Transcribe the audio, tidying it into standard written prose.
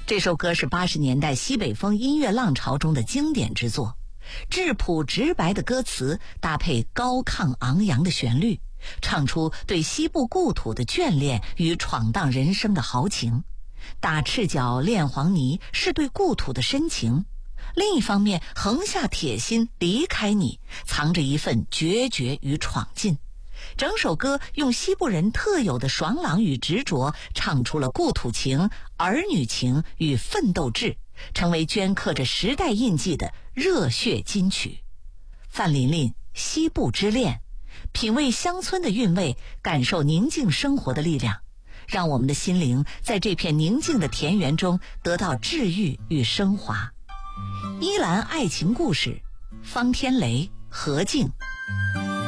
这首歌是80年代西北风音乐浪潮中的经典之作，质朴直白的歌词搭配高亢昂扬的旋律，唱出对西部故土的眷恋与闯荡人生的豪情。打赤脚练黄泥是对故土的深情，另一方面横下铁心离开你，藏着一份决绝与闯劲。整首歌用西部人特有的爽朗与执着，唱出了故土情、儿女情与奋斗志，成为镌刻着时代印记的热血金曲。范琳琳《西部之恋》，品味乡村的韵味，感受宁静生活的力量，让我们的心灵在这片宁静的田园中得到治愈与升华。依兰爱情故事，方天雷、何静。